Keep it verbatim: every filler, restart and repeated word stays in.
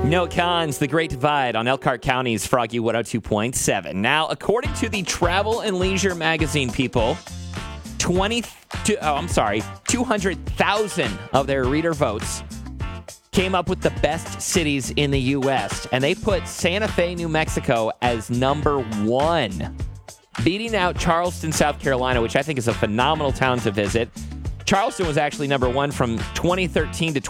No Cons, The Great Divide on Elkhart County's Froggy one oh two point seven. Now, according to the Travel and Leisure magazine, people, twenty, oh, I'm sorry, two hundred thousand of their reader votes came up with the best cities in the U S, and they put Santa Fe, New Mexico as number one, beating out Charleston, South Carolina, which I think is a phenomenal town to visit. Charleston was actually number one from twenty thirteen to